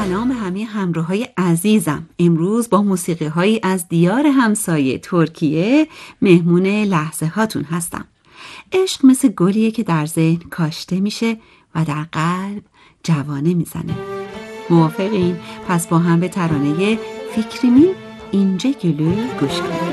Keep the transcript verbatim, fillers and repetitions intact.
نام همه همراهای عزیزم. امروز با موسیقی هایی از دیار همسایه ترکیه مهمون لحظه هاتون هستم. عشق مثل گلیه که در ذهن کاشته میشه و در قلب جوانه میزنه. موافقین؟ پس با هم به ترانه فکریmin ince gülü گوش کنیم.